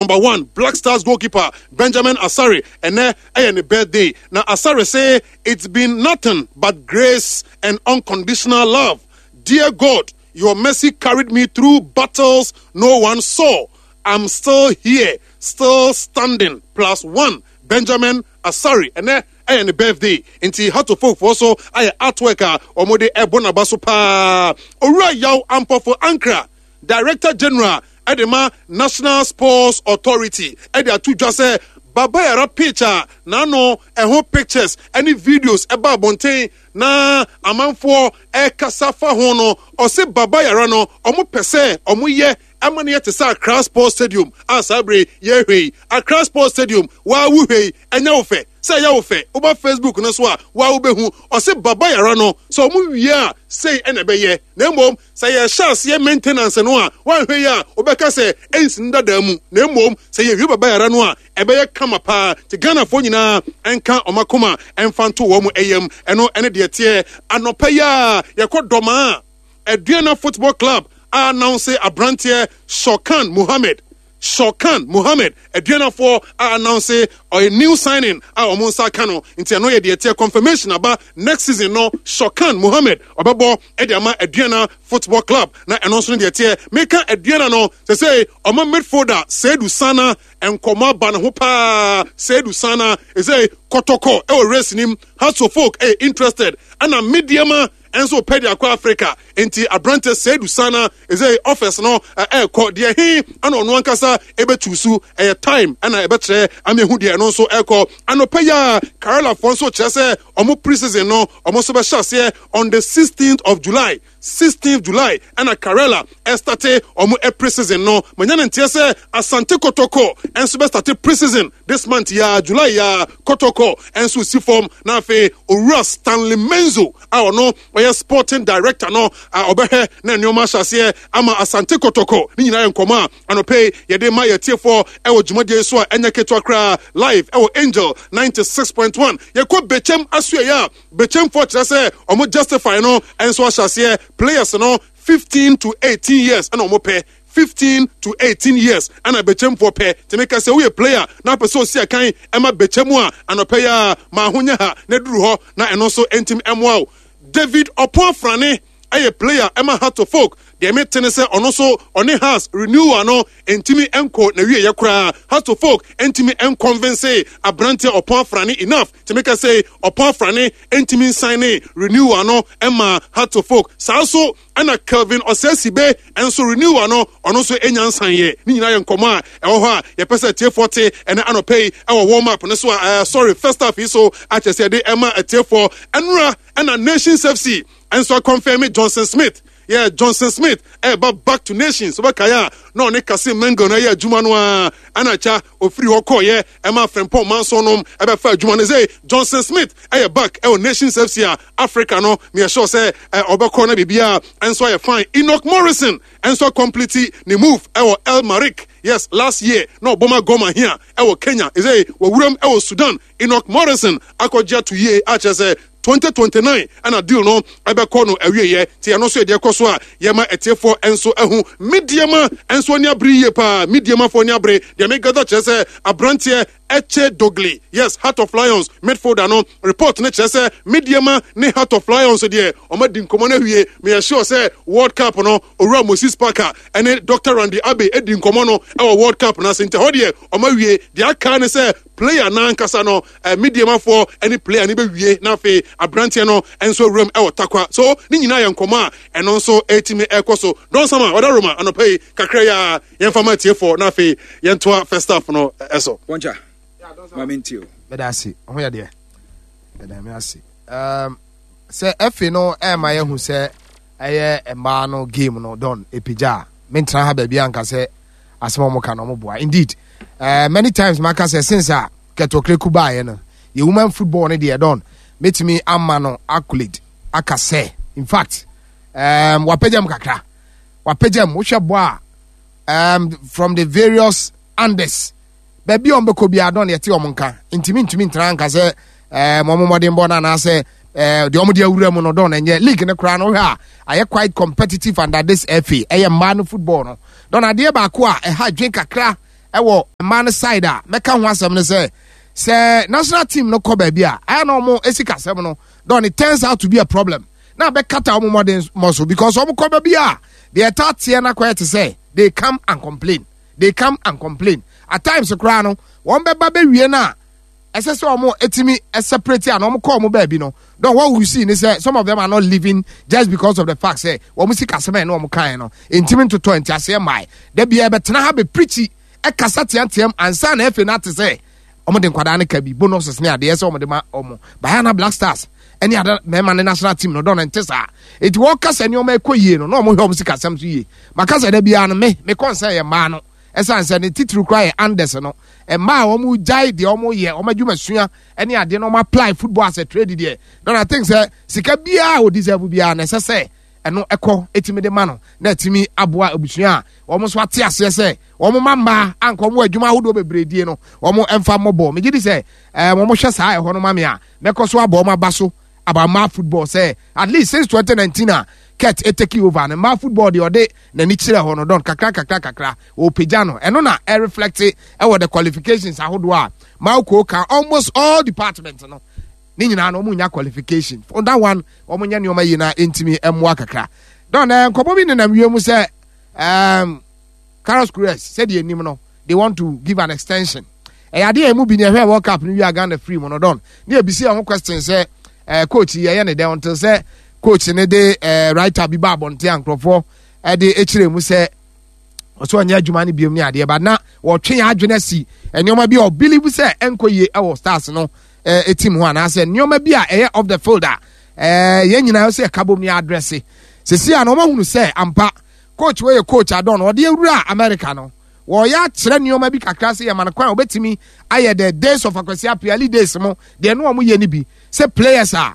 number 1 Black Stars goalkeeper Benjamin Asare and a birthday. Now Asare say it's been nothing but grace and unconditional love. Dear God, your mercy carried me through battles no one saw. I'm still here, still standing. +1 Benjamin Asare and a birthday. Inti Heart of Folk also I artwork omode ebona baso pa. Ora yaw ampo for Ankara. Director General Edema National Sports Authority. Edia tu just Baba Yara picture nano whole pictures any videos about Bonte na amanfo kasafa hono or say Baba Yara no omo pese omo ye amani yet sa Accra Sports Stadium asabre ye Accra Sports Stadium wa wu hei enya ofe say ya ofe oba Facebook no so a wa wo behu or say Baba Yara no so omo wi a say enebeye na mom say ya chance ye maintenance no a wa hwe ya obeka say ensinda da mu na mom say ye hwe Baba Yara no a ebeye kama pa te Ghana fo nyina enka omakoma enfanto wo mu eyam eno ene de tie anopa ya yekodoma Aduana Football Club announce Abrantie Shokan Mohammed Aduana for announce a new signing Omonsa Kano into no ye confirmation about next season no Shokan Mohammed obabo Ediama Aduana Football Club na announce the tie make Aduana no say Oma midfielder Seydou Sana and Koma Banhopa Seydou Sana is a Kotoko race him Hearts of Folk interested and a mediama and so pedi akwa Africa enti Abrante Seydou Sana is a office no call dia he ano no ankasa ebetusu time and ebetre amehu dia no so call anopeya Carol Afonso chese omo preseason no omo so be shase on the 16th of July and a Karela started omo preseason no manyana ntiese Asante Kotoko and so be started preseason this month ya July ya Kotoko and so si form na fe Owura Stanley Menzo no sporting director no obehe na nyoma shase ama Asante Kotoko ni nyina enkoma anope yede ma yetie for ewo jumade so enya keto akra live ewo Angel 96.1 yekọ bechem asue ya bechem for chase omo justify no enso shase players no 15 to 18 years and omo pay 15 to 18 years and I bechem for pay to make us say we a player na person see kan ema bechemu a anope ya ma honya ha na duru ho na eno so entim emwa David Oponfrane a player Emma Heart of Folk the meeting say also on has renewal no entimi enko na wie yakra Heart of Folk entimi enconvince Abrante Oponfrane enough to make us say Oponfrane entimi sign renewal no Emma Heart of Folk so ana Kelvin Osesibe enso renewal no ono so enyansan ye ni nyina yenkoma ewo ho a ye pese tie 40 ene anopay ewo warm up no so sorry first half so achese de Emma tie4 enra and Nations FC and so confirm Johnson Smith. Yeah, Johnson Smith. Back to Nations. So bakaya no ne kase mengo na ya adwuma no a anacha ofiri hoko ye ema Frempong Mansonom ebe fa adwuma ne say Johnson Smith back Nations FC Africa no me sure say obekọ na bibia enso ye fine Enoch Morrison enso complete the move El Marik. Yes, last year no Boma Goma here Kenya is wawuram Sudan Enoch Morrison akoja to ye achese 2029 and a deal no ebekọ no awie ye ti no so de koso a yema etefo enso ehu mediama enso nya briye pa mediama fo nya bre de me gather chese Abrantie Eche Dogli. Yes, Heart of Lions midfielder no report ne chese mediama ne Heart of Lions de omadi nkomo na hwie me sure say World Cup no Owura Moses Parker and Dr. Randy Abe edi nkomo no World Cup na sente ho de omawie de aka ne say player na nkasa no mediama for any player ni be wie na fe Abrantie no enso room takwa so ni nyina ye nkoma eno nso etimi ekoso don sama oda roma anopay kakra ya yemfama tie4 na fe yentoa first half no eso bonja mamentio bedasi ho ya de bedami asi se efe no ma ye hu se eye emba no game no don epija mentra ha ba bia nka se asema mo ka no mo boa indeed many times maka se since ketokre kuba ye no ye woman football ne de don metimi amano accolade akase in fact wapejam kakra wapejam wohwebo from the various Andes baby on beko bia don yete omonka intimi ntira nka se momomode mbona na se the omode awura mu no don enye league ne kra no ha aye quite competitive under this FA man football no don ade ba ko a ha dwen kakra ɛwɔ man side a meka ho asɛm no say national team no kɔ baabi a I no mo esi kasɛm no don it turns out to be a problem na be kata omo modern muscle because omo kɔ baabi a the attack na quiet to say they come and complain at times kra no won be ba be wie na ɛsɛ sɛ omo etimi separate and omo kɔ omo baabi no don what we see is say some of them are not living just because of the fact say omo si kasɛm no omo kan no intimi to ase mai da bia be tena ha be preachy kasa tiantem ansa na efe na te say omo de nkwada ne ka bi bonuses ne ade say omo de ma omo Bayana Black Stars any other member national team no don ntesa it wo kasa ne omo ekoyie no omo hwe omo sika sam so yie makasa da bia no me concern ye ma no esa ansa ne titru cry Anders no e ma omo jai de omo ye omo adwuma sua any ade no omo apply football as a trade there don I think say sika bia o deserve bia na say eno ekọ etimi de ma no na etimi aboa obusua omo so ate ase say omo mamba anko mo adwuma hodo bebredie no omo emfa mobo me gidi say omo hwe saa e ho no mame a meko so abo omo abaso abama football say at least since 2019 Ket take over and ma football the ode na ni kire ho no don kakra o pejano eno na e reflect e the qualifications ahodo a ma ko kan almost all departments no ni nyina no munya qualification for that one omunya ne omayi na entimi emwa kakra don nkobo bi ne na wiemu say Carlos Cruz said the enim no they want to give an extension ade emu bi ne hwe World Cup ni wi aga na free mo no don ne ebisi am question say coach ye ne dey until say coach ne de writer bi ba bonte ankrofo de echire mu say oso anya adwuma ne biom ne ade ba na wo twe adwene si enioma bi o believe say enkoye e wo Stars no team ho ana say enioma bi a of the fielder ye nyina say kabom ni address sesi a no mahunu say ampa coach we coach adon o de ewura America no wo ya kire enioma bi kakra say man kwan obetimi aye the days of Akwasi Appiah days mo de no mo ye ni bi say players are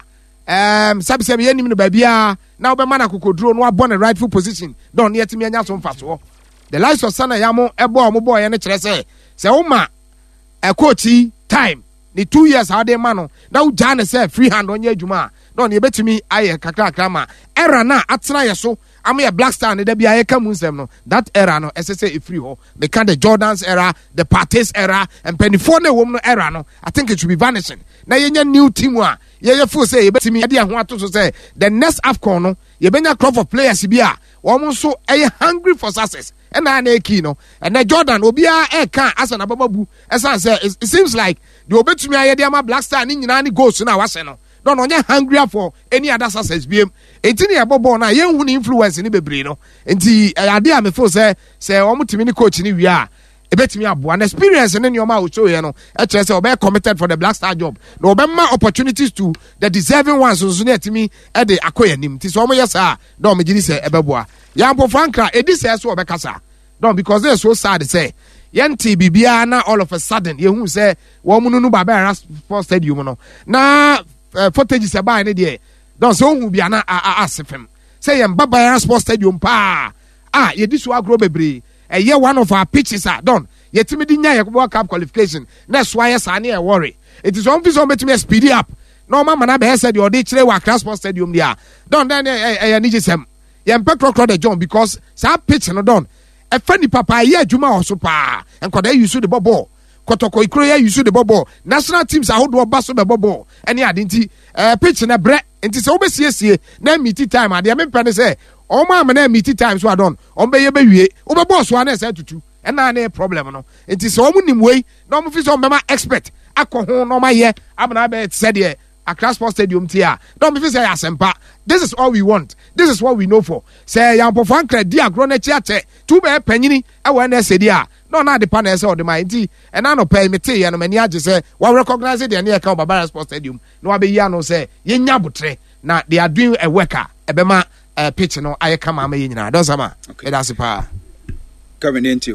sabi yenim no babia na obema na kokoduro no abɔ ne rightful position don yetimi anya so mfaso the likes of Sana Yamo ebo omo boy ne kire se woma coach time the 2 years how dey man no na u jane say free hand onye adwuma don ye betimi aye kakra ma era na atena ye so am Black Star ne da bia ye kamu nsem no that era no say free ho they can the Jordans era the Partey era and penifo na wom no era no I think it should be vanishing na yenya new team a ye feel say ye betimi ade ho ato so say the next AFCON no ye benya crop of players bi a wom so hungry for success and na eki no and the Jordan obia kan asa na bababu esan say it seems like the obetumi aye de ama Black Star ni nyina ni goals na wase no don't onye hungry for any other success biem enti ne ebobo na ye hu ni influence ni bebre no enti ade a me feel say omutimi ni coach ni wi a ebetimi aboa an experience ne nyoma o show ye no e kire say obe committed for the Black Star job no obe ma opportunities to the deserving ones so ne atimi e de akoyanim ti so omo yesa don me gidi say ebeboa Yampo Frankra edi say so obe kasa don because they so sad say yenti bibia na all of a sudden ye hu say wo mu nu Baba Sports Stadium no na footage se ba ne de don so hu bia na asefem say yem Baba Sports Stadium pa ye di so agro bebre ye one of our pitches don yetimi di nya ye World Cup qualification na so aye sa na e worry it is on vision betimi speed up no mama na be said the ode kire wa Sports Stadium dia don then ni jesem yem petrol the John because sa pitch no don e fani papa ye adwuma o so pa enkoda use the ball kotoko ikro ye use the ball national teams ahodo ba so be ball ene ade nti pitch na bre nti se obesiesie na meet time ade me pene say o ma na meet time so adon o be ye be wie o be boss wa na say tutu ena na problem no nti se o mu nim wei na o mu fi so be ma expert akoho no ma ye abna be said here Accra Sports Stadium tia don't be say asempa this is all we want this is what we know for say Yampo Frankra di agro na chiache tu be panyini e we na sedi a no na de pa na say o de my nti e na no pay me te ye no mani age say we recognize the na e ka Baba Sports Stadium no be ya no say ye nya botre na they are doing a worker e be ma pitch no aye kama ma ye nyina don sama e da se pa coming into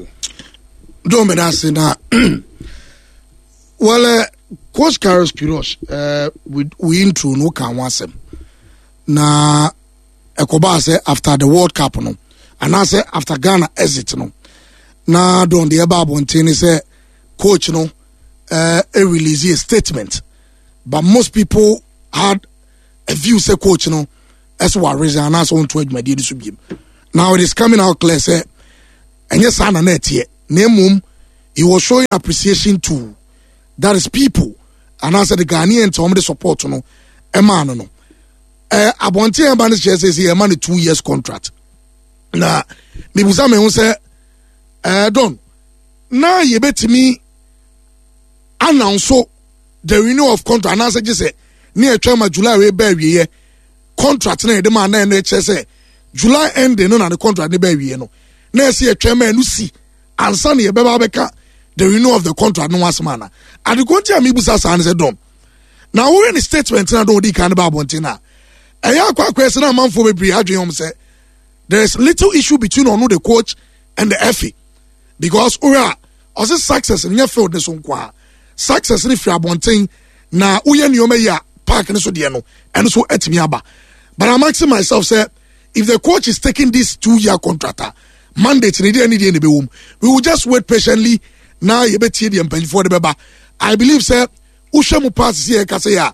don't be that say na well Coach Carlos Queiroz we intro no kan wasem na ekoba say after the World Cup no and I say after Ghana exit no na don the eba bontin say coach no release a statement but most people had a view say coach no as what reason and as on to admit this subim now it is coming out clear say enye sana net here na mum he was showing appreciation to that is people, and I said the Ghanaians to the support no man no abonte embassy says he a man 2 years contract na me buza me hu say don na ye betimi announce the renewal of contract and I say just say near Chama July we be wie contract na de man na e say July ending no na the contract ne be wie no na see Chama enu si ansa na ye be ba beka the renewal of the contract no was man and the contract me busa san say don now we in statement na don di kan ba bonte na eya kwa kwese na manfo bebre adwen hom say there is little issue between onu the coach and the FA because ora ose success in your field so nkwa success ni fi abonten na uye ni ya park ni so de no and so etimi aba but I'm asking myself say if the coach is taking this 2-year contract mandate ni dey ni be wom we will just wait patiently now you betie the empanyi for the beba I believe say ushemu pass here ka say ya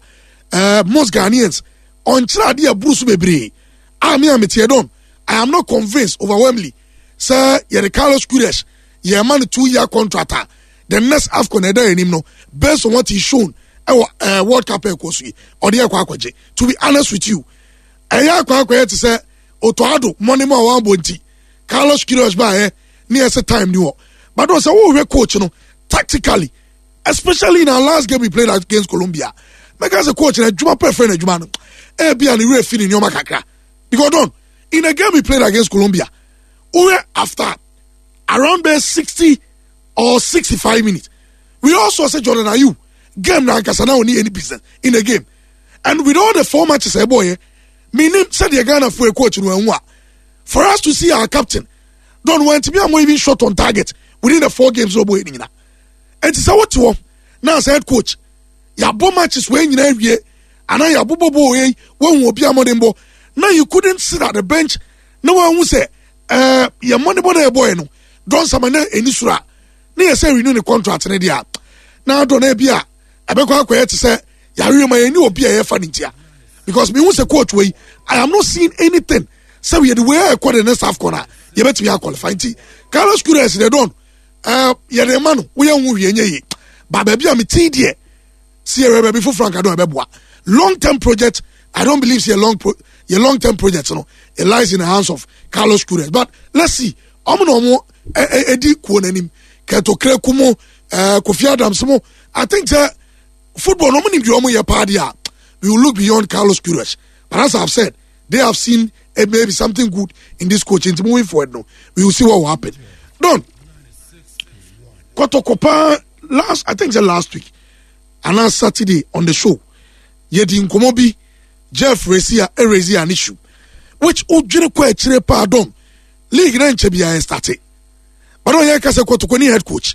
most Ghanaians on chira de abrusu bebre ami ametie don I am not convinced overwhelmingly say the Carlos Queiroz ye man 2-year contract the next AFCON eda enim no based on what he shown World Cup ekosu or the akwaje to be honest with you eya akwaje to say otoado money mo wan bonti Carlos Queiroz ba near say time ni wo but don't say we coach no tactically especially in our last game we played against Colombia make as a coach na juma prefer na juma no be an real feeling nyoma kakra because don't in a game we played against Colombia we after around there 60 or 65 minutes we also said Jordan Ayew game na kasana oni any business in a game and with all the 4 matches boy meaning said the Ghana for a coach no for us to see our captain don't want to be even shot on target within the 4 games no boy ni na and say what to now as head coach ya bo matches when you na wie ana ya bo boy when obi amodembo now you couldn't sit at the bench no one who say your money boy no don samana enisura na you say renew the contract na dia na don e bia abekwa akoye to say ya rema eni obi e fa ntia because me who say coach we I am not seeing anything say we the way I call the next half corner you better be qualify nti Carlos Queiroz they don ye the man we yan hu wie nye ba ba bia me ti de see e be for Frank Adon ebeboa long term project I don't believe see a long term project no it lies in the hands of Carlos Queiroz but let's see omo edi ko nanim keto krekumo Kofi Adams mo I think that football no many bi omo ye pa dia we will look beyond Carlos Queiroz but as I've said they have seen maybe something good in this coaching to moving forward no we will see what will happen don Kotokopa last week and last Saturday on the show yedi nkomobi Jeff Rezia an issue which ojire kwa chire pardon league na nche bia started but on yeka se Kotokoni head coach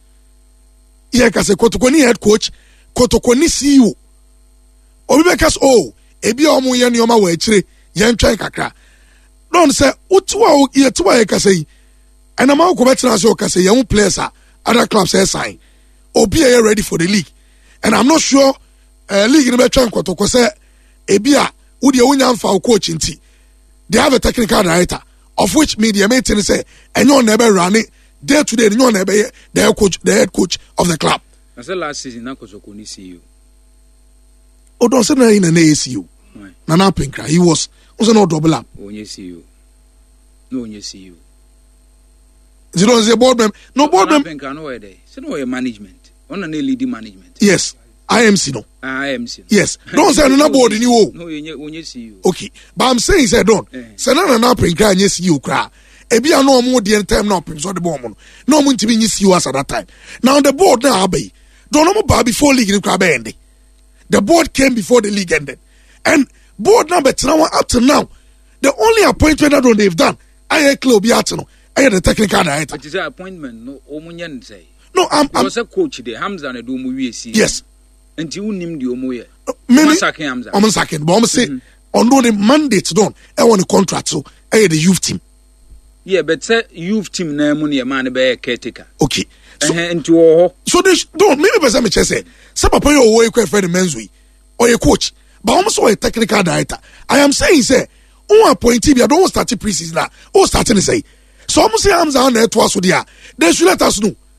head coach Kotokoni CEO obi bekas ebi omo ye nioma wa chire ye ntwan kakra don say utuwa yeka say and am ko betra so ka say young players other clubs sign obi are ready for the league and I'm not sure league no be twan Kotoko say ebia wo de wonya mfa coach nti they have a technical director of which media maintain say enyo na be run day to day enyo na be the head coach of the club. I said last season na Kotoko ni CEO don't say na in an ACU na na pinkra he was no double up onye CEO no onye CEO you don't say board member no board member pinkra no there say no management on na leading management yes IMC no. IMC. Yes. Don't say no board in you. No, you see. Okay. But I'm saying say don't. Say no na pin cry yes you cry. Ebi no more the time now pin so the bomb. No mun to be yes you at that time. Now the board now be. Don't no bar before league in crab ending. The board came before the league ended. And board number now up to now the only appointment that they've done I club no. I had the technical director. It is an appointment no omunyan say. No, I'm was a coach there Hamza na do mu wiesi. Yes. And you nim the omoye. Maybe I'm second, but I'm saying on the mandate done. I want a contract so I had the youth team. Yeah, but say youth team na money a man be caretaker. Okay. So they don't maybe person me say papa your way kwa friend mensui or a coach but I'm also a technical director. I am saying say on appointee bi don't start pre-season na o start to say so I'm saying Hamza na to aso dia they should let us know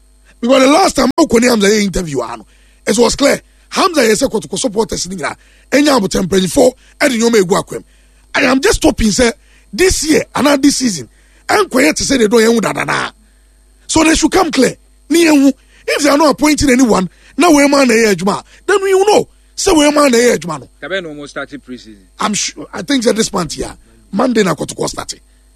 because the last time Okoni Hamza interview it was clear Hamza yese ko supporters ni nya enya abo temperature e de nyoma egu akwem. I am just hoping say this year and this season and quiet to say they don't know. So they should come clear. If they are not appointing anyone, now we're man a juma. Then we know. So we're man a juma. Caben almost started preseason. I'm sure. I think that this month here, Monday na koto starting.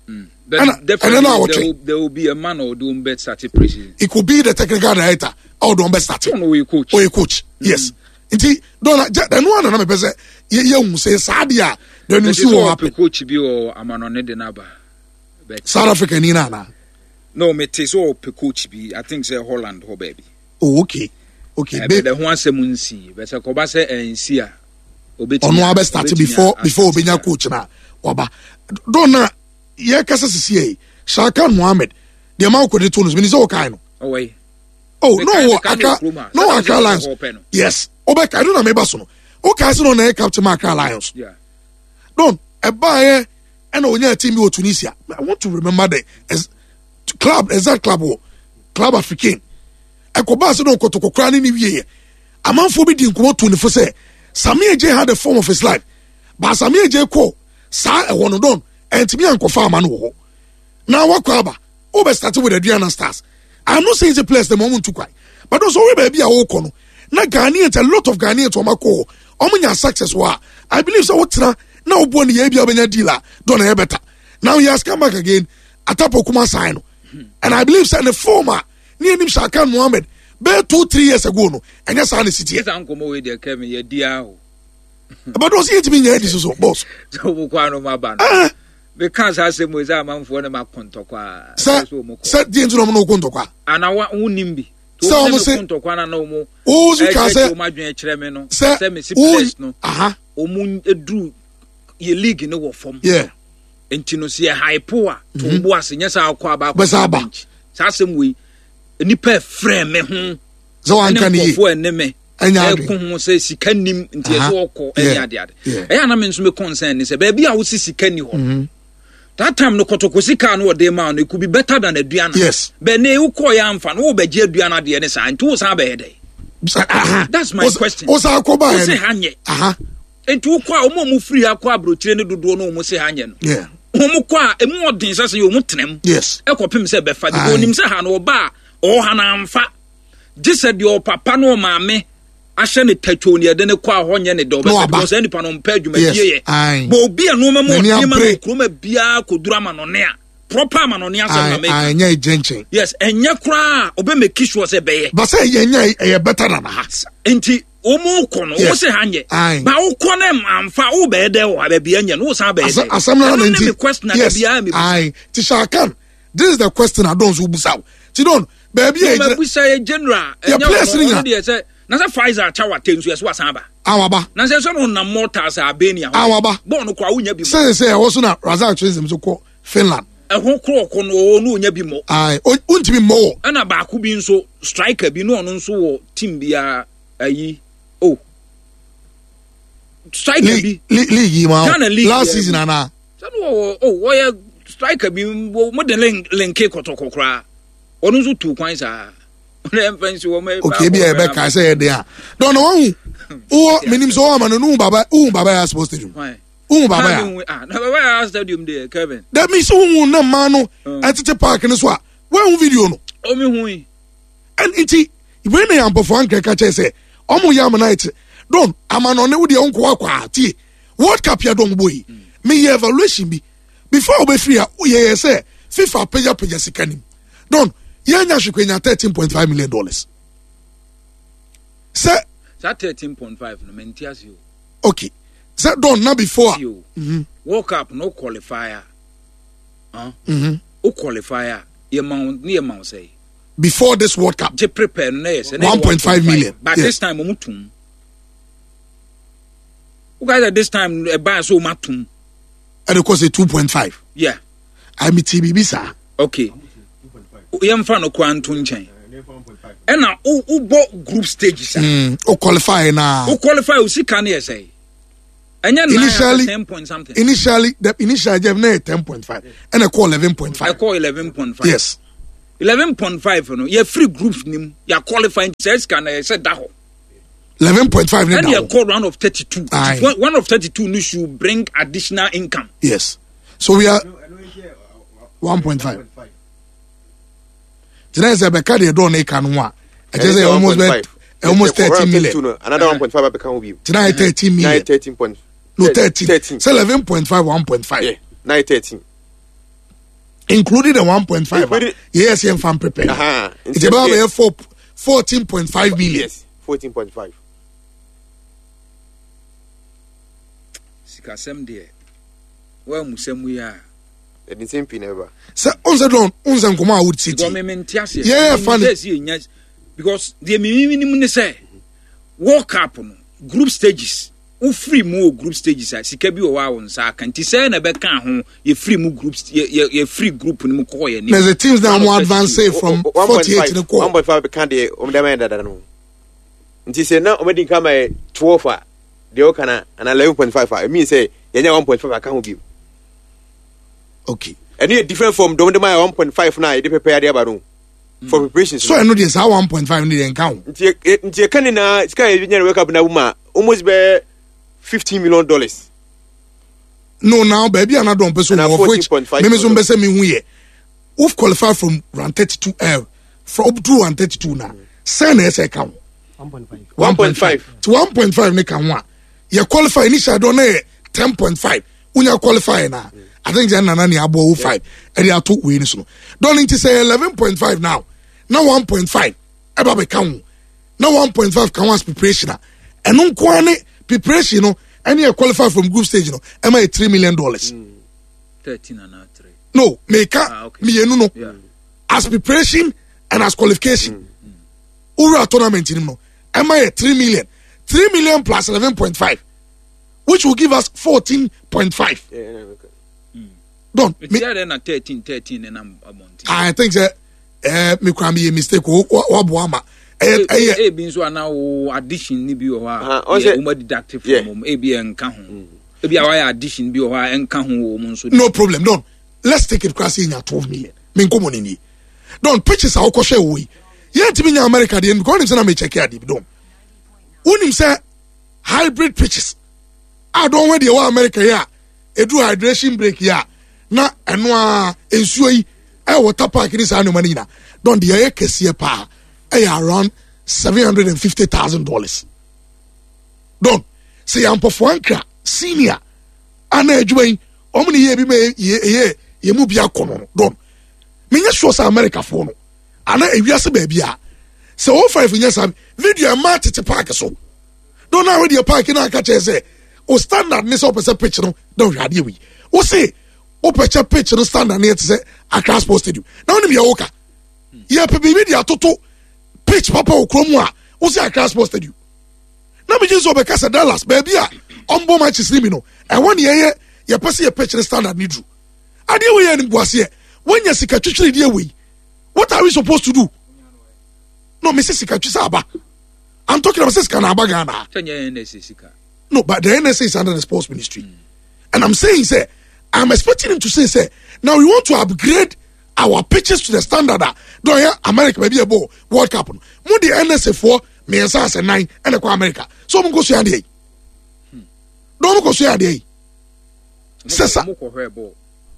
Definitely there will be a man or doing bet started preseason. It could be the technical director or doing bet starting. Or a coach. Or a coach. Yes. Inti don't the one na me pese ye say sadia then you see what happen. Coach bi or amanone de naba. South Africa ni na. No, me te so coach bi. I think say Holland ho baby. Oh, okay. Okay. But the one say munsi, but say ko ba say ensi a obeti. Ono abe start before obenya coach na. Oba. Don't na ye kasa sisi Shakan Mohammed. The amount ko de tonus me ni so kai no. Oh wait. Oh no, Accra Lions. Yes. Obeka, I don't know maybe so. Okay, so no captain Accra Lions. Yeah. Don't a buy and on your team in Tunisia. I want to remember the exact club African. I could pass it on Kotoko Crani New Year. A man forbidden go to say Samir J had the form of his life. But Samir J ko sa a one done and to me uncle farmer no. Now what crabber? Over started with the Adriana Stars. I'm not saying the place the moment to cry, but also we baby a whole corner. Na Ghanaians, a lot of Ghanaians to Mako. Omanya success wa. I believe so. What's now? Now, born the Abia dealer, don't have better. Now he has come back again. Atapo Kuma sign, and I believe so. The former near him Shakan Mohammed, bear 2-3 years ago, no, and yes, I city. Yes, Uncle Mo, they came here, dear. But was he to be here? This is boss. So, Bukwano Maban. Because I say, Mozama for the Macontokwa. Set the engine of no Contokwa. And I want Unimbi. So I'm saying, oh, you can say, drew ye league in the form. Yeah. And you know, see a high poor to boss in yes, I'll call about Basaba. Sassam we a nipper frame me. So I can eat for a name. And I say, she can him into a walk or any other. And I mean, some concern is a baby, I will see can you. That time no Kotokosika no de man, it could be better than a Diana. Yes. Bene ukoyam fan o be Diana de ne sign to sabe. That's my question. Osa akoba say hanye. Entu ukwa omo mu free akwa brochire ne dodo no omo say hanye no. Yeah. Omo kwa emu odin sase yo mutenem. Yes. Ekopem se be fa de onim se ha no ba o ha na amfa. Gise de o papa no maame ahye ne tatwo ne de ne kwa honye ne do be because any pa no mpa adwumadie ye. Bo obi anu ma mo ni ma kroma bia kodura ma no ne a proper ma no ne asem na make. Anya genchen. Yes, enya kra obe make sure say be ye. But say enya e better than ha. Enti omo ko no wo se hanye. Ba wo ko na amfa wo be de wo aba bia nya no wo san be de. Asem na me question na bia me. Tishakan. This is the question I don't busa. Ti don baby e busa general. Your place ring. Na say Pfizer chawa tensu yeso asamba. Awaba. Na say so no na mortars Albania. Awaba. Born kwa unya bi. Say also na Razak tourism so ko Finland. Ehun kro ko no unya bi mo. Ai, untimi mo. Na ba ku bi nso striker bi no nso wo team bia ayi. Oh. Striker bi. League ma. Last season ana. So no wo striker bi mo de link kotokokra. Onu nso tu kwan sa. Okay, be a back. I say there. Don't know. Oh, minim so man no baba. Baba is supposed to do. Baba. Baba stadium there, Kevin. That means no man no at the park in so. Where video no? Oh me hu. And it when I am perform catch say, "Omo yam night." Don't amano ne wo de onko akwa ti. World Cup ya don boy. Me evaluation bi. Before we free ye say FIFA pay sikanim. Don't Yanya Shukwenya $13.5 million. Sir, that 13.5 no mentias you. Okay. Sir, don't now before. Woke up no qualifier. O qualifier. Your mount say. Before this World Cup. Je prepare no yes. 1.5 million. But this time mutum. You guys at this time buy so matum. And of course 2.5. Yeah. I'm TBB sir. Okay. Yemfa no kwanto nchen. E na o bo group stages. O qualify na. O qualify o sika na say. Enya na 10 point something. Initially the initial gave na 10.5 and I call 11.5. I call 11.5. Yes. 11.5 no ye free groups nim ya qualifying says can say da ho 11.5 and you call round of 32 one of 32 no should bring additional income. Yes, so we are 1.5 today is a beca de don e kan wa I just say almost 13 million another 1.5 become be today 13 million 13 point no 13 so 11.5 1.5 yeah 913 including the 1.5 yes you fan prepare it's about 14.5 million. Yes, 14.5 sikasem de wa musemu ya the same pin ever so unse nkoma would city yeah funny because the minimum ne say world cup no group stages u free mu group stages a sika bi o wa won sa kan ti say na be kan ho ye free mu groups ye free group ni mu ko ye ni the teams now more advanced from 48 to 1.5 be kan de dem da no nti say na o medi kan my 12 de o kana and 11.5 I mean say ye nya 1.5 kan ho bi okay and you different from dem my 1.5 na e prepare there ba no for preparation so I know this 1.5 need count nti kan na sika e nya wake up na woman almost be $15 million. No, now baby, I'm not doing person of which maybe some person me who ye. We've qualified from round 32 from up to round 32 now. Send us account 1.5 to 1.5 ne can one. You qualify initially don't 10.5. When you qualify now, I think you're not any above 5. And you are 2 wins. Don't need to say 11.5 now. Now 1.5. Eba be count. Now 1.5 can once preparation. And no kwane preparation no any qualify from group stage no am I $3 million 13 and 3 no make me no as preparation and as qualification ura tournament no am I $3 million plus 11.5 which will give us 14.5 don't me na 13 and I'm I think that me can be a mistake what eh bi nso ana wo addition ni bi o ha o ma deductive from e bi enka ho e bi a addition bi o ha enka ho wo nso no problem don't let's take it class in 12 million me nkomo ni don't purchase our kwhwe we yet me nya America dey because him say na me check here don't unim say hybrid pitches I don't want the America here e do hydration break here na eno a ensuo yi e water park ni sa no mani na don't the air kese pa around $750,000. Don't say I'm performing senior. And I join omni ye be ye mu bia kono. Don't me sure say America for no. And I wiase baby a. So all 5 years video ma tete park so. Don't now the park na catch say o standard ni so person pitch no don't hade we. O say o pitch no standard ni say Accra Sports Stadium. Now ni be oka. Ye pe bibi dia toto pitch papa okromu wo say Accra Sports Stadium na me jinso be kasa Dallas baby a ombo matches ni no e won ye pese ye pitch standard ni dru ade we ye ni boase when ya sika twetwere die we what are we supposed to do no me say sika twisa aba I'm talking about sika na aba Ghana no but the NSA is under the sports ministry and I'm saying say I'm expecting him to say now we want to upgrade our pitches to the standard don't hear America maybe a ball World Cup mo the NSA for me and 9 and the America so mo go so ade don't go so ade sesa mo ko hwebo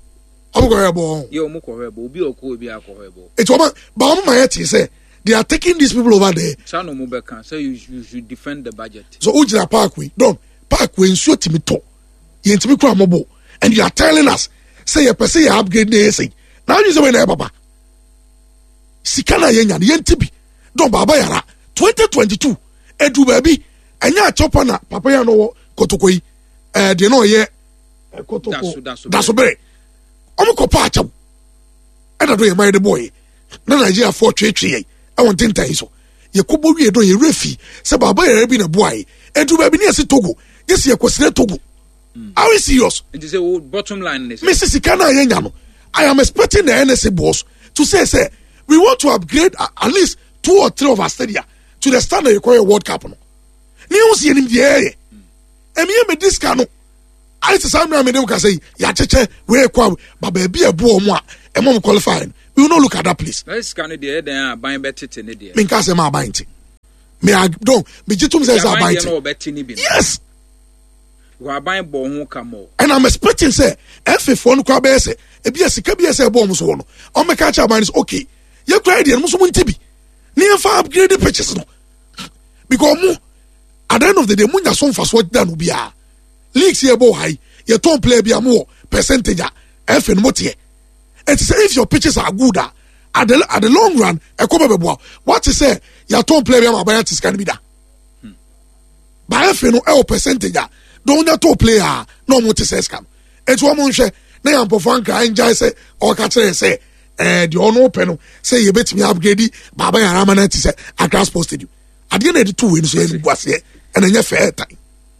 yo mo ko hwebo obi okọ obi akọ it's what ba mo my say they are taking these people over there chano mo be kan say you should defend the budget so ujira parkway don't parkway nsuo timi to ye ntimi kura mobo and you are telling us say you person you upgrade the say now you say when papa sikana yenya yentibi don baba yara 2022 edu baby anya chopa na papa ya no kotokoi de no ye kotoko daso bere omo pa acha e da do ye my the boy na Nigeria for twetwe e won tintan so ye kobo wie do ye refi se baba yara bi na boy edu baby ne se Togo yes ye kwesire Togo are we serious it is a bottom line this Mrs. Sikana yenya no I am expecting the NSA boss to say, we want to upgrade at least 2 or 3 of our stadia to the standard you call a World Cup. No, you see him there. And me this cano. I say, I'm going to say, ya cheche, we kwa, but baby a boy more, and mom qualifying. We will not look at that place. Let's scan it there. Then buying better in it. Me can't say my buying thing. Me I don't. Me jitum says I buying thing. Yes. We are buying bon come more. And I'm expecting say if one kwa be say e bia sika bia say bomb so no. O me catch about is okay. You cry there muso mun tibi. Ni fa upgrade the purchase no. Because mu at the end of the day mu nya so fast what dan bia. Leaks here bo high. You don't play bia more percentage F and motie. And say if your pitches are good at the long run, what you say, you don't play bia buy it can be that. By F no percentage don't you to play no more to say scam. It's one month na yam pofanka enjoy say or catch say the on open say you bet me upgrade baba ya ramana say Accra Sports Stadium. At the end of the 2 wins so was here and then fair time.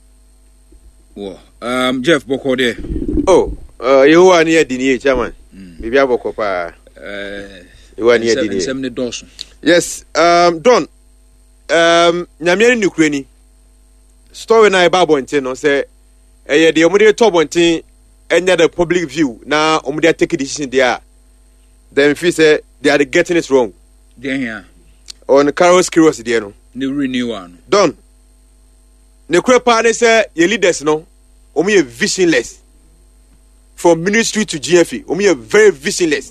Jeff Boko there. Oh, you are near the chairman. Maybe I will copy. You are near the yes, Don. Nyamian Ukraine. Story na Bible and no say, the Omudia top one thing, and the public view. Now, Omudia take a decision there. Then if you say they are getting it wrong. Then on Carlos Kiros, dear no. New renew one. Don. The crap party say your leaders no. Omi visionless. From ministry to GFE, Omi very visionless.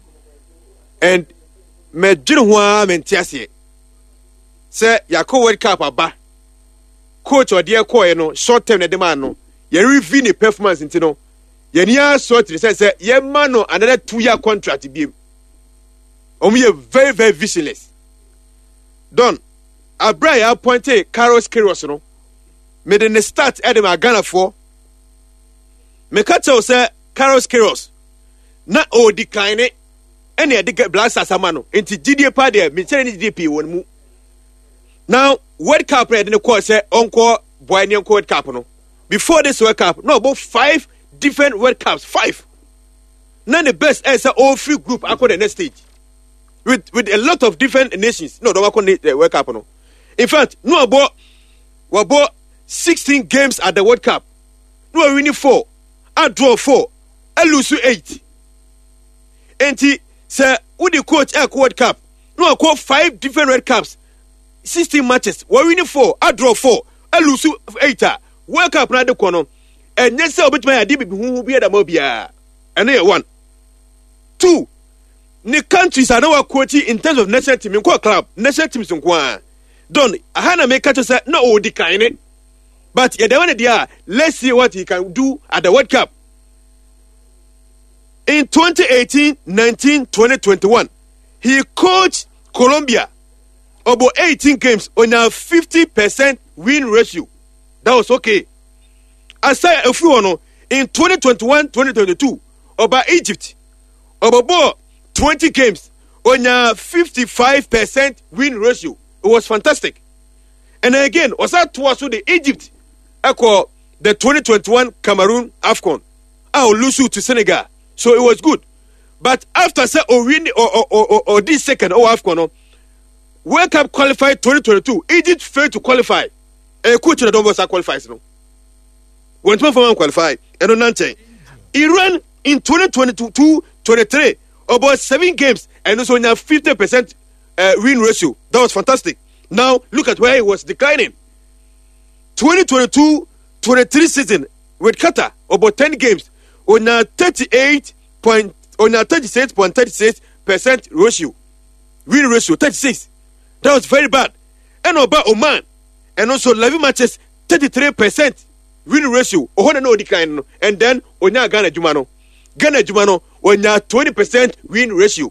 And me jinwa mentiasi. Say yako World Cup aba. Coach or dear ko no short term na demand no. Ye review the performance into no. Ye niya sort say ye man no another 2-year contract be. Omi very very visionless. Don Abra appointed Carlos Queiroz no. Me den start at the Ghana for. Me catch say Carlos Queiroz na o decline any a dig blast asamano into GDP party me tell any GDP one mu. Now World Cup ready no call say onko boy ni World Cup no. Before this World Cup no about 5 different World Cups 5. None the best is all free group across the next stage with a lot of different nations. No, don't work the World Cup no. In fact, no about 16 games at the World Cup. No, I win 4. I draw 4. I lose 8. And he say, who the coach at World Cup? No, I call 5 different World Cups. 16 matches. We win 4. I draw 4. I lose 8. World Cup na the corner. And yes, I'll bet my idea who be at the Mobia. And then 1. 2. The countries are now quoting in terms of national team in club. National teams in Kwan. Don't Hana make catch say no decline it. But yeah, the one there, let's see what he can do at the World Cup. In 2018, 19, 2021, he coached Colombia about 18 games on a 50% win ratio. That was okay. Aside a few in 2021, 2022, about Egypt, about 20 games on a 55% win ratio. It was fantastic. And again, was that towards the Egypt, echo the 2021 Cameroon AFCON. I'll lose to Senegal. So it was good. But after say win or this second AFCON, World Cup qualified 2022. Egypt failed to qualify. A coach that don't qualifies no. When one qualify, and on Iran in 2022-23 about 7 games and also now 50% win ratio. That was fantastic. Now look at where he was declining. 2022-23 season with Qatar about 10 games on a 36.36% ratio. Win ratio 36. That was very bad. And about Oman and also 11 matches 33% win ratio. No decline. And then Onya Ghana Jumano on a 20% win ratio.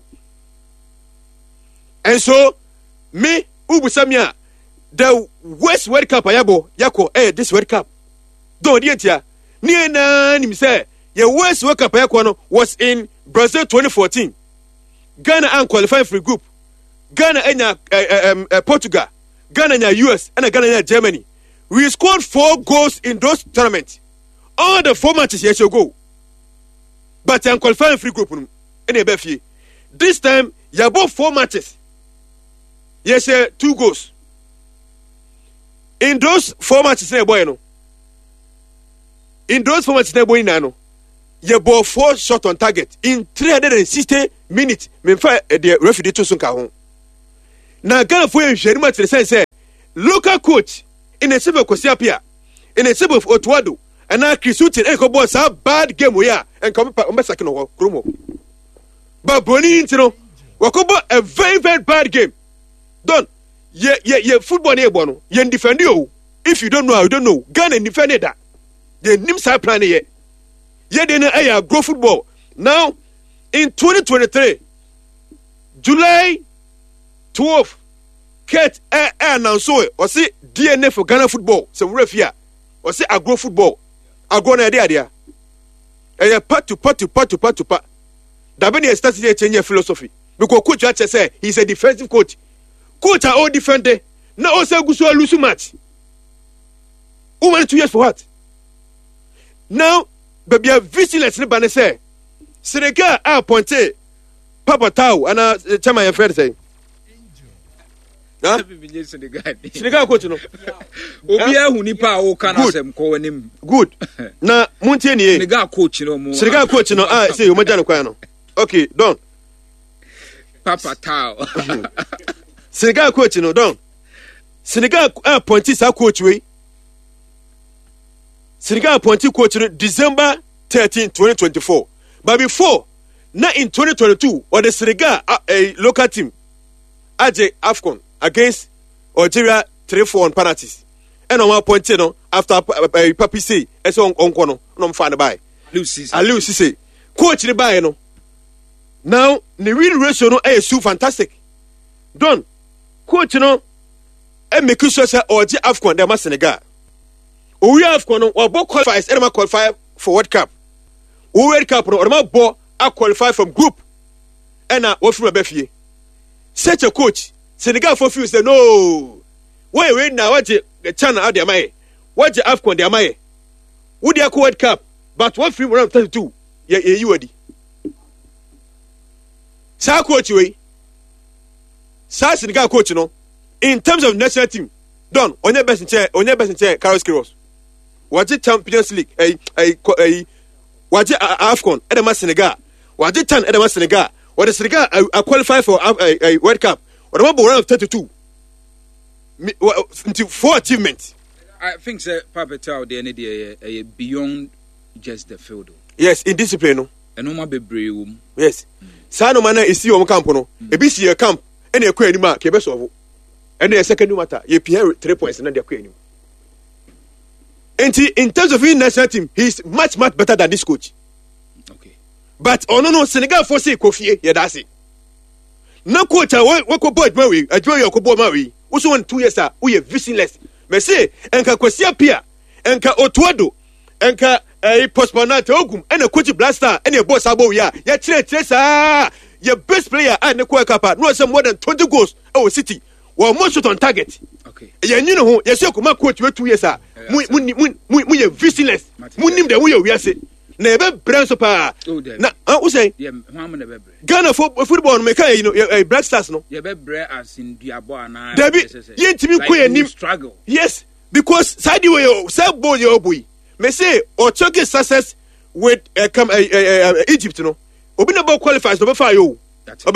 And so me Ubu Samia the West World Cup ayabo yako this World Cup don't yet ni na nim say the West World Cup ayako was in Brazil 2014. Ghana unqualified free group. Ghana enya Portugal, Ghana enya US and Ghana enya Germany. We scored 4 goals in those tournaments. All the 4 matches yes you go. But unqualified free group in this time you both 4 matches. Yes, 2 goals. In those 4 matches, in those 4 matches, ye ball 4 shot on target in 360 minutes. Memfa the referee to sunka ho. Na Ghana for nhwere ma tere say local coach in a civil Kosiapia, in a civil of Otuado, and now Krisutin Echo Boss a bad game we are and come back on second of Krumo. But Boni Intino, Wakobo a very, very bad game. Don't ye football near Bono, yen defend you. If you don't know, you don't know. Ghana defended that. The Nimsa plan ye. Ye didn't grow football. Now, in 2023, July 12th, Kate announced or say DNA for Ghana football. Some refia or say agro football. Agro na idea. And part to part. Dabeni has started to change philosophy because coach Ache say he's a defensive coach. Coach are all defender. Now also go so lose match. Who went 2 years for what? Now, baby, a vigilance in Bane say Senegal are appointed Papa Tau and Chama your friend say. Senegal coach no. Obia hu nipa o kana asem ko wanim. Good. Na muntie nie. Senegal coach no mo. Senegal coach no say o maja no kwan no. Okay, done. Papa Tau. Senegal coach no done. Senegal appointed sa coach we. Senegal appointed coach no December 13, 2024. But before, now in 2022, or the Senegal a local team AJ AFCON against Algeria 3-4 on penalties. And on one point, after Papi say, it's on Kono, no fan by. Lucy say, coach the buy no. Now, the real ratio no is so fantastic. Done. Coach no, and make sure say Algeria AFCON, they must Senegal. We AFCON or both qualifies, and qualify for World Cup. World Cup no, or my boy are qualified from group. And what from a Befier. Such a coach, Senegal for few say no. Wait now, what the channel out there, my what the AFCON there, my would you World Cup, but what film around 32? Yeah, you ready? Sa coach way. Sa Senegal coach, no. In terms of national team, done on your best in chair, Carlos Quiroz. What's the Champions League? What's the AFCON? Edema Senegal. What's the Tan Edema Senegal? What the Senegal are qualified for a World Cup? What about round of 32? 4 achievements. I think sir, Papa Tau the any beyond just the field. Yes, in discipline. No. And no more be brave. Yes. Sano mana is your camp no. A BC camp and a queen mark, a best of. And the second matter, you pay 3 points and the queen. And in terms of his national team, he's much better than this coach. Okay. But no Senegal for say Kofi, yeah, that's it. No coach, what boy Maui, I join your Kobo Maui. Also, 2 years, we are visionless. Me say, Enka Kosiapia, Enka Otuado, Enka Postmanate Ogum, and a coach blaster, and your boss Abo, ya your best player, and the Kwakapa, no some more than 20 goals, our city. Well, most shot on target. Okay. You know, yes, you come coach you 2 years. We are visionless. Munim the way we are saying. Never brand super. Now, who say? Ghana football make a Black Stars no. You be as in Diabona. Debbie, you to me queen struggle. Yes, because side way side ball your boy. Me say or choke success with Egypt no. Obi na ball qualifies no be fire you.